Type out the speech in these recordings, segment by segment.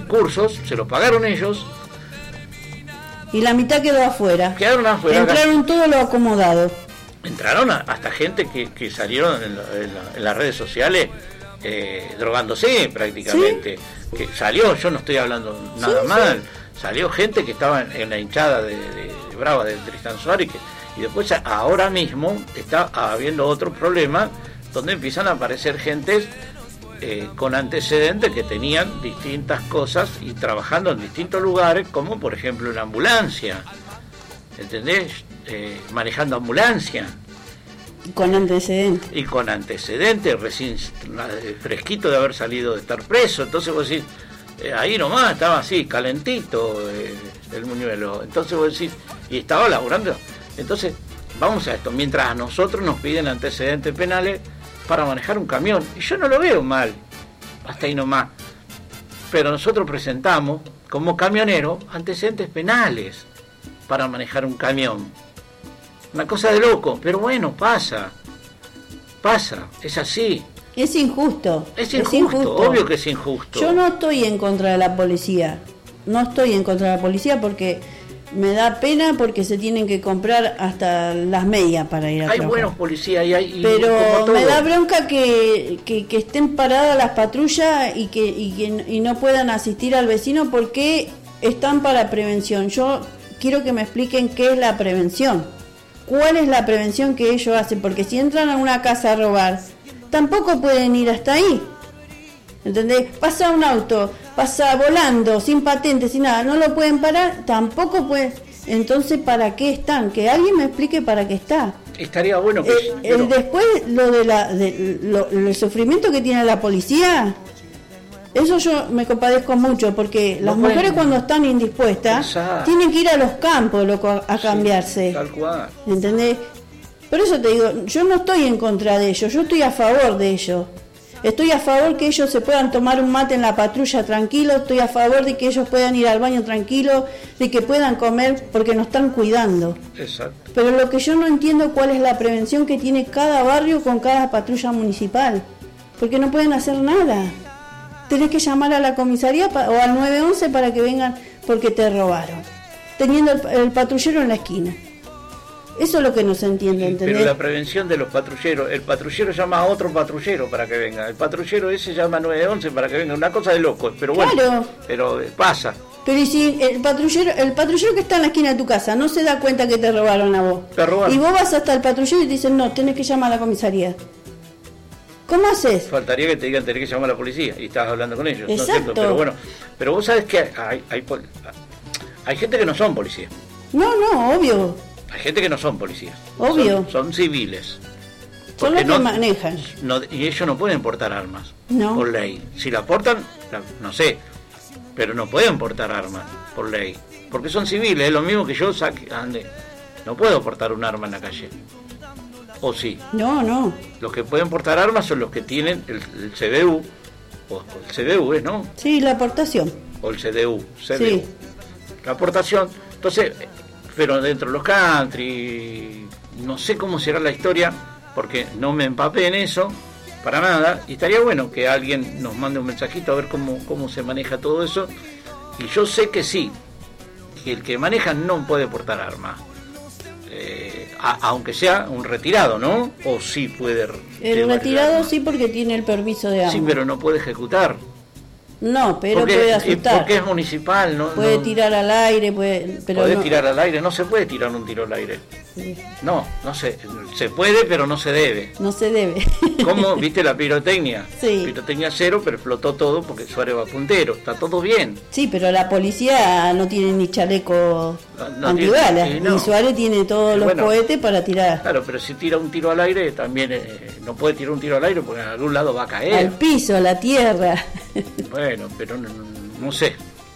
cursos, se los pagaron ellos. Y la mitad quedó afuera. Quedaron afuera. Entraron todo lo acomodado. Entraron hasta gente que salieron en las redes sociales drogándose prácticamente. ¿Sí? Que salió, yo no estoy hablando nada mal, salió gente que estaba en la hinchada de Brava de Tristán Suárez y después ahora mismo está habiendo otro problema donde empiezan a aparecer gentes con antecedentes que tenían distintas cosas y trabajando en distintos lugares, como por ejemplo en ambulancia, ¿entendés? Manejando ambulancia. Con antecedentes. Y con antecedentes, recién fresquito de haber salido de estar preso. Entonces vos decís, ahí nomás estaba así, calentito el muñuelo. Entonces vos decís, y estaba laburando. Entonces, vamos a esto, mientras a nosotros nos piden antecedentes penales para manejar un camión. Y yo no lo veo mal, hasta ahí nomás. Pero nosotros presentamos, como camioneros, antecedentes penales para manejar un camión. Una cosa de loco, pero bueno, pasa, es así. Es injusto. Es injusto, obvio que es injusto. Yo no estoy en contra de la policía, porque me da pena porque se tienen que comprar hasta las medias para ir a trabajar. Hay buenos policías pero me da bronca que estén paradas las patrullas y no puedan asistir al vecino porque están para prevención. Yo quiero que me expliquen qué es la prevención. ¿Cuál es la prevención que ellos hacen? Porque si entran a una casa a robar, tampoco pueden ir hasta ahí. ¿Entendés? Pasa un auto, pasa volando, sin patente, sin nada, no lo pueden parar, tampoco pueden. Entonces, ¿para qué están? Que alguien me explique para qué está. Estaría bueno que... Después, el sufrimiento que tiene la policía... Eso yo me compadezco mucho, porque las mujeres cuando están indispuestas tienen que ir a los campos, loco, a cambiarse. Tal cual. ¿Entendés? Por eso te digo, yo no estoy en contra de ellos, yo estoy a favor de ellos. Estoy a favor que ellos se puedan tomar un mate en la patrulla tranquilo, estoy a favor de que ellos puedan ir al baño tranquilo, de que puedan comer porque nos están cuidando. Exacto. Pero lo que yo no entiendo cuál es la prevención que tiene cada barrio con cada patrulla municipal, porque no pueden hacer nada. Tenés que llamar a la comisaría o al 911 para que vengan porque te robaron, teniendo el patrullero en la esquina. Eso es lo que no se entiende, ¿entendés? Pero la prevención de los patrulleros, el patrullero llama a otro patrullero para que venga, el patrullero ese llama a 911 para que venga, una cosa de loco, pero bueno, claro. Pero pasa. Pero y si el patrullero que está en la esquina de tu casa no se da cuenta que te robaron a vos, te robaron. Y vos vas hasta el patrullero y te dicen, no, tenés que llamar a la comisaría. ¿Cómo haces? Faltaría que te digan, tenés que llamar a la policía y estás hablando con ellos. Exacto. ¿No es cierto? Pero bueno, pero vos sabés que hay gente que no son policías. No, obvio. Hay gente que no son policías. Obvio. Son civiles. Son los que manejan. Y ellos no pueden portar armas. No. Por ley. Si la portan, no sé. Pero no pueden portar armas por ley. Porque son civiles. Es lo mismo que yo ande. No puedo portar un arma en la calle. ¿O sí? No. Los que pueden portar armas son los que tienen el CBU, o el CBU, ¿no? Sí, la aportación. O el CDU. Sí. La aportación. Entonces, pero dentro de los country, no sé cómo será la historia, porque no me empapé en eso, para nada, y estaría bueno que alguien nos mande un mensajito a ver cómo se maneja todo eso, y yo sé que sí, que el que maneja no puede portar armas. Aunque sea un retirado, ¿no? O sí puede... El retirado sí, porque tiene el permiso de armas. Sí, pero no puede ejecutar. No, pero puede asustar. Porque es municipal, ¿no? Puede tirar al aire, pero puede tirar al aire, no se puede tirar un tiro al aire. Sí. No se puede, pero no se debe. No se debe. ¿Cómo? ¿Viste la pirotecnia? Sí. Pirotecnia cero, pero explotó todo porque Suárez va puntero, está todo bien. Sí, pero la policía no tiene ni chaleco antibalas, y Suárez tiene todos los cohetes para tirar. Claro, pero si tira un tiro al aire, también no puede tirar un tiro al aire porque en algún lado va a caer. Al piso, a la tierra. Bueno, pero no sé.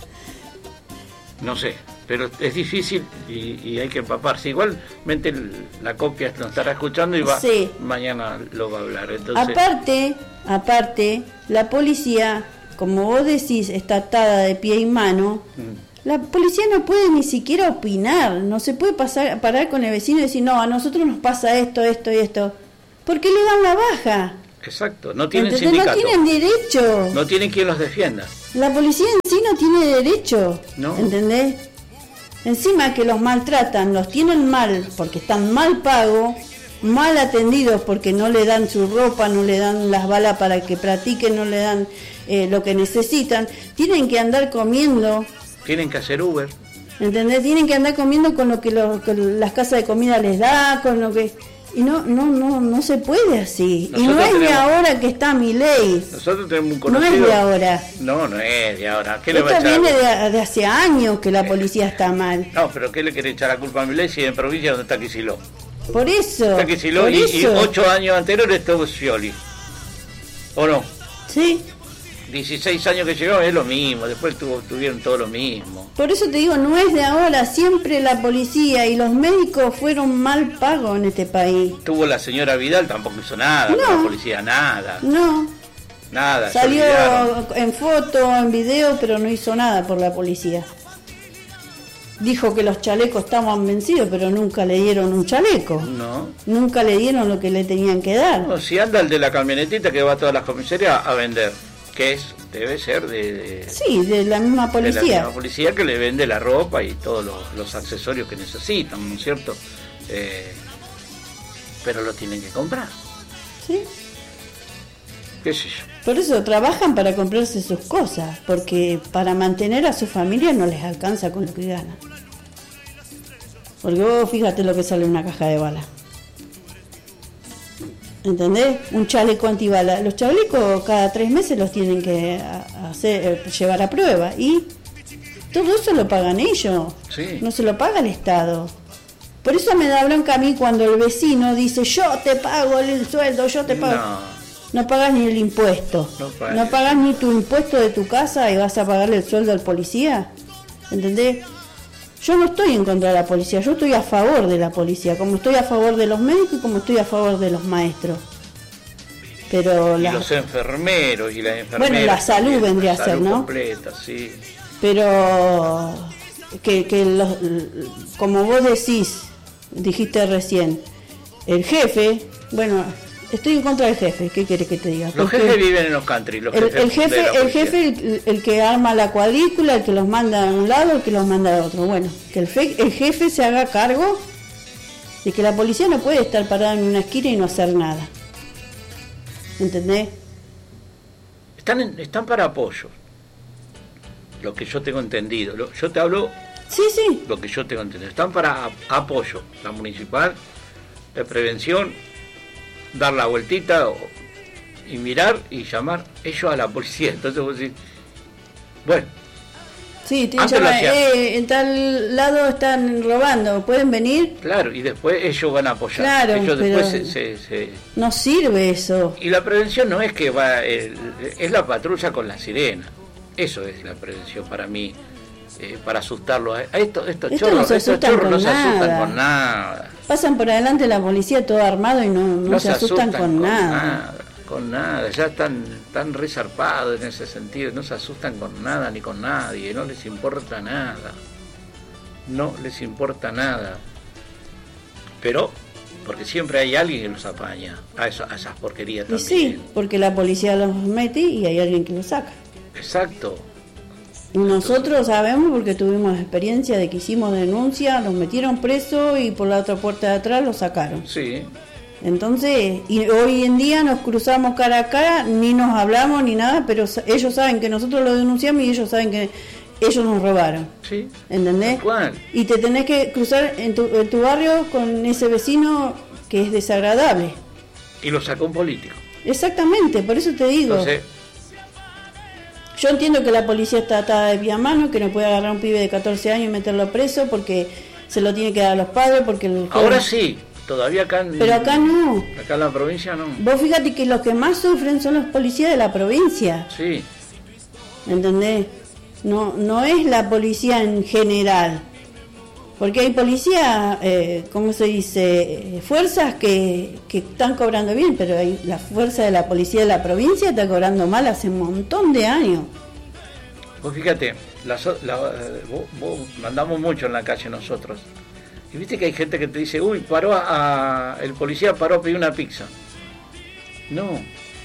No sé, pero es difícil y hay que empaparse. Igualmente la copia nos estará escuchando y mañana lo va a hablar. Entonces... Aparte, la policía, como vos decís, está atada de pie y mano. La policía no puede ni siquiera opinar, no se puede parar con el vecino y decir, no, a nosotros nos pasa esto y esto, porque le dan la baja. Exacto, no tienen ¿entendés? sindicato. No tienen derecho. No tienen quien los defienda. La policía en sí no tiene derecho, No. ¿entendés? Encima que los maltratan, los tienen mal porque están mal pagos, mal atendidos porque no le dan su ropa, no le dan las balas para que practiquen, no le dan lo que necesitan. Tienen que andar comiendo. Tienen que hacer Uber. ¿Entendés? Tienen que andar comiendo con lo que las casas de comida les da, con lo que... Y no se puede así. Nosotros y no es de tenemos... ahora que está Milei. Nosotros tenemos un conocido... No es de ahora. No es de ahora. ¿Qué le va a Esto echar? viene de hace años que la policía está mal. No, pero ¿qué le quiere echar la culpa a Milei si en provincia donde está Kicillof? Por eso. Está Kicillof por y eso. 8 años anteriores estuvo Scioli. ¿O no? Sí. 16 años que llegó es lo mismo, después tuvieron todo lo mismo. Por eso te digo, no es de ahora, siempre la policía y los médicos fueron mal pagos en este país. Tuvo la señora Vidal, tampoco hizo nada, No. con la policía, nada. Nada. se Salió olvidaron. en foto, en video, pero no hizo nada por la policía. Dijo que los chalecos estaban vencidos, pero nunca le dieron un chaleco. No. Nunca le dieron lo que le tenían que dar. No, si anda el de la camionetita que va a todas las comisarías a vender, que debe ser Sí, de la misma de policía. la misma policía que le vende la ropa y todos los accesorios que necesitan, ¿no es cierto? Pero lo tienen que comprar, Sí. qué sé yo. Por eso trabajan para comprarse sus cosas, porque para mantener a su familia no les alcanza con lo que ganan. Porque vos fíjate lo que sale una caja de balas. ¿Entendés? Un chaleco antibala. Los chalecos cada 3 meses los tienen que llevar a prueba. Y todo eso lo pagan ellos. Sí. No se lo paga el Estado. Por eso me da bronca a mí cuando el vecino dice, yo te pago el sueldo, yo te pago. No pagas ni el impuesto. No pagas ni tu impuesto de tu casa y vas a pagarle el sueldo al policía. ¿Entendés? Yo no estoy en contra de la policía, yo estoy a favor de la policía, como estoy a favor de los médicos y como estoy a favor de los maestros. Pero y los enfermeros y las enfermeras. Bueno, la salud vendría a ser, ¿no? Completa, sí. Pero como vos dijiste recién, el jefe, bueno, estoy en contra del jefe, ¿qué querés que te diga? Los jefes viven en los country, el jefe, el que arma la cuadrícula, el que los manda a un lado, el que los manda a otro. Bueno, que el jefe se haga cargo de que la policía no puede estar parada en una esquina y no hacer nada. ¿Entendés? Están para apoyo, lo que yo tengo entendido. Yo te hablo Sí. lo que yo tengo entendido. Están para apoyo, la municipal, de prevención, dar la vueltita y mirar y llamar ellos a la policía. Entonces vos decís, bueno, sí, en tal lado están robando, ¿pueden venir? Claro, y después ellos van a apoyar. Claro, ellos pero después no sirve eso. Y la prevención no es que es la patrulla con la sirena. Eso es la prevención para mí, para asustarlos. Estos chorros no se asustan con nada. Pasan por adelante la policía todo armado y no se asustan con nada. Con nada, ya están resarpados en ese sentido, no se asustan con nada ni con nadie, no les importa nada. No les importa nada. Pero, porque siempre hay alguien que los apaña a esas porquerías también. Y sí, porque la policía los mete y hay alguien que los saca. Exacto. Y nosotros sabemos porque tuvimos experiencia de que hicimos denuncia, los metieron presos y por la otra puerta de atrás los sacaron. Sí. Entonces, y hoy en día nos cruzamos cara a cara, ni nos hablamos ni nada, pero ellos saben que nosotros lo denunciamos y ellos saben que ellos nos robaron. Sí. ¿Entendés? ¿Cuál? Y te tenés que cruzar en tu barrio con ese vecino que es desagradable. Y lo sacó un político. Exactamente, por eso te digo. Entonces, yo entiendo que la policía está atada de pie a mano, que no puede agarrar a un pibe de 14 años y meterlo preso porque se lo tiene que dar a los padres, porque ahora sí, todavía acá pero acá no. Acá en la provincia no. Vos fíjate que los que más sufren son los policías de la provincia. Sí. ¿Entendés? No es la policía en general. Porque hay policía, ¿cómo se dice? Fuerzas que están cobrando bien, pero hay la fuerza de la policía de la provincia está cobrando mal hace un montón de años. Vos fíjate, vos mandamos mucho en la calle nosotros. Y viste que hay gente que te dice, uy, el policía paró a pedir una pizza. No,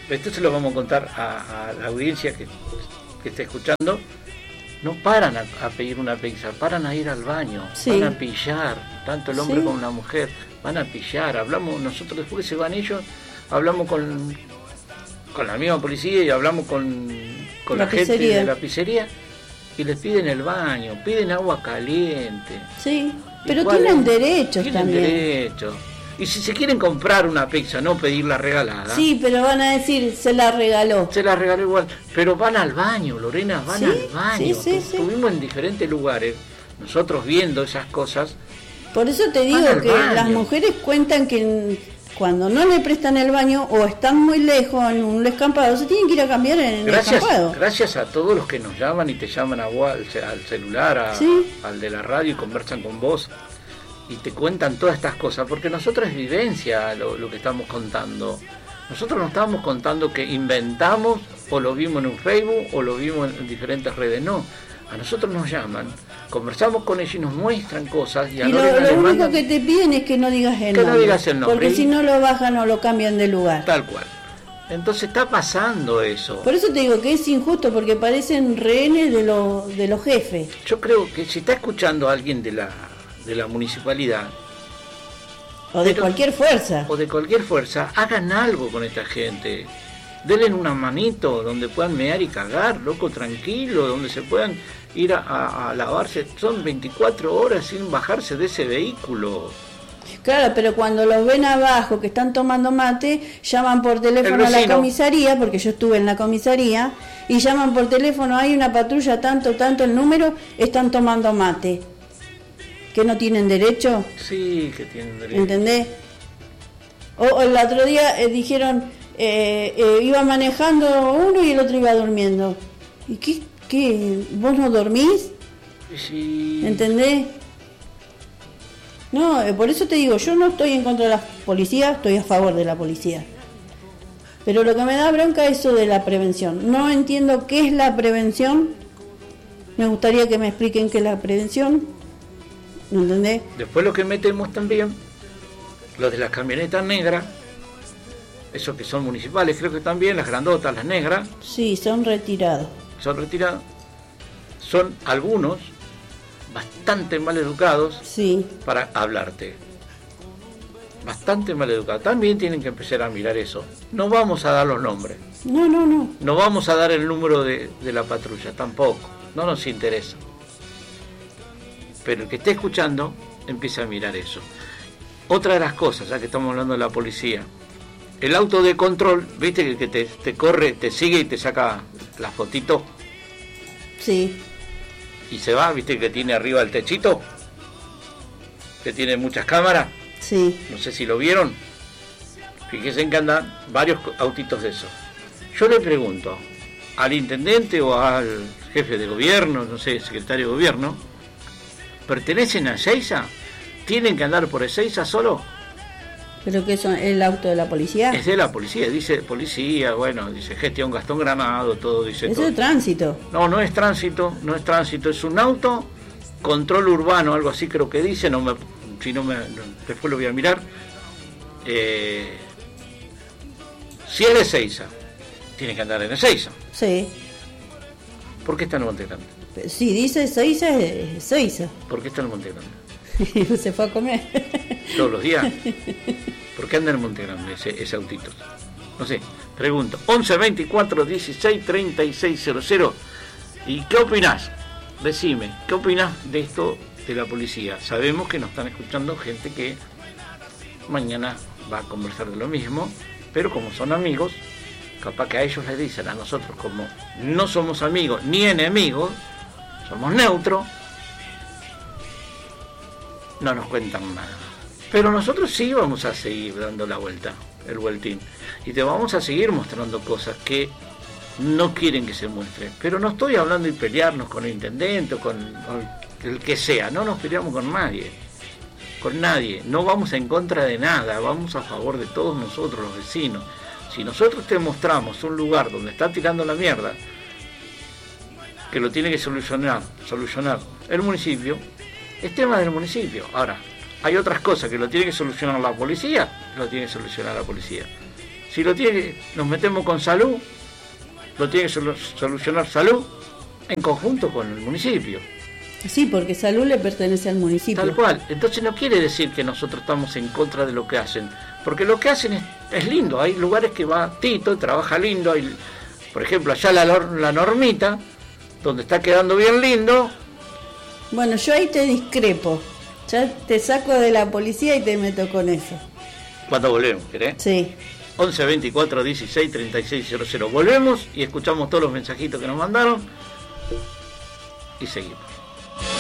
esto se lo vamos a contar a la audiencia que está escuchando. No paran a pedir una pizza, paran a ir al baño, sí. Van a pillar, tanto el hombre sí. como la mujer, van a pillar. Hablamos nosotros, después que se van ellos, hablamos con la misma policía y hablamos con la gente de la pizzería y les piden el baño, piden agua caliente. Sí, pero tienen derechos Tienen también. derechos. Y si se quieren comprar una pizza, no pedirla regalada. Sí, pero van a decir, se la regaló. Se la regaló igual. Pero van al baño, Lorena, van al baño. Sí. Estuvimos en diferentes lugares, nosotros viendo esas cosas. Por eso te digo que las mujeres cuentan que cuando no le prestan el baño o están muy lejos en un descampado, se tienen que ir a cambiar en el descampado. Gracias a todos los que nos llaman y te llaman al celular, al de la radio y conversan con vos. Y te cuentan todas estas cosas, porque nosotros es vivencia lo que estamos contando. Nosotros no estamos contando que inventamos o lo vimos en un Facebook o lo vimos en diferentes redes, no. A nosotros nos llaman, conversamos con ellos y nos muestran cosas. Y lo único que te piden es que no digas el nombre. No digas el nombre. Porque si no lo bajan o lo cambian de lugar. Tal cual. Entonces está pasando eso. Por eso te digo que es injusto, porque parecen rehenes de los jefes. Yo creo que si está escuchando a alguien de la municipalidad o de cualquier fuerza hagan algo con esta gente, denle una manito donde puedan mear y cagar, loco, tranquilo, donde se puedan ir a lavarse. Son 24 horas sin bajarse de ese vehículo. Claro, pero cuando los ven abajo que están tomando mate, llaman por teléfono a la comisaría, porque yo estuve en la comisaría, y llaman por teléfono, hay una patrulla tanto el número, están tomando mate. ¿Que no tienen derecho? Sí, que tienen derecho. ¿Entendés? O el otro día dijeron, iba manejando uno y el otro iba durmiendo. ¿Y qué? ¿Vos no dormís? Sí. ¿Entendés? No, por eso te digo, yo no estoy en contra de la policía, estoy a favor de la policía. Pero lo que me da bronca es eso de la prevención. No entiendo qué es la prevención. Me gustaría que me expliquen qué es la prevención. ¿Entendés? Después lo que metemos también, los de las camionetas negras, esos que son municipales, creo que también, las grandotas, las negras. Sí, son retirados. Son algunos bastante mal educados, sí, para hablarte. Bastante mal educados. También tienen que empezar a mirar eso. No vamos a dar los nombres. No. No vamos a dar el número de la patrulla, tampoco. No nos interesa. Pero el que esté escuchando empieza a mirar eso. Otra de las cosas, ya que estamos hablando de la policía, el auto de control, viste que te corre, te sigue y te saca las fotitos. Sí. Y se va, viste que tiene arriba el techito, que tiene muchas cámaras. Sí. No sé si lo vieron. Fíjense en que andan varios autitos de esos. Yo le pregunto al intendente o al jefe de gobierno, no sé, secretario de gobierno, ¿pertenecen a Ezeiza? ¿Tienen que andar por Ezeiza solo? ¿Pero qué son? ¿El auto de la policía? Es de la policía, dice policía, bueno, dice gestión Gastón Granado, todo dice. ¿Eso es tránsito? No es tránsito, es un auto, control urbano, algo así creo que dice, después lo voy a mirar. Si es de Ezeiza, tiene que andar en Ezeiza. Sí. ¿Por qué está en Monte Grande? Si dice Ezeiza, es Ezeiza. ¿Por qué está en Monte Grande? Se fue a comer. ¿Todos los días? ¿Por qué anda en Monte Grande ese autito? No sé, pregunto. 11 24 16 36 00. ¿Y qué opinás? Decime, ¿qué opinás de esto de la policía? Sabemos que nos están escuchando gente que mañana va a conversar de lo mismo, pero como son amigos, capaz que a ellos les dicen, a nosotros como no somos amigos ni enemigos, somos neutros, no nos cuentan nada. Pero nosotros sí vamos a seguir dando la vuelta, el vueltín, y te vamos a seguir mostrando cosas que no quieren que se muestren. Pero no estoy hablando de pelearnos con el intendente o con el que sea, no nos peleamos con nadie, no vamos en contra de nada, vamos a favor de todos nosotros, los vecinos. Si nosotros te mostramos un lugar donde está tirando la mierda, que lo tiene que solucionar el municipio, es tema del municipio. Ahora, hay otras cosas que lo tiene que solucionar la policía, lo tiene que solucionar la policía. Si nos metemos con salud, lo tiene que solucionar salud en conjunto con el municipio. Sí, porque salud le pertenece al municipio. Tal cual. Entonces no quiere decir que nosotros estamos en contra de lo que hacen, porque lo que hacen es lindo. Hay lugares que va Tito, trabaja lindo. Hay, por ejemplo, allá la Normita, donde está quedando bien lindo. Bueno, yo ahí te discrepo. Ya te saco de la policía y te meto con eso. Cuando volvemos, ¿querés? Sí. 11 24 16 36 00. Volvemos y escuchamos todos los mensajitos que nos mandaron y seguimos.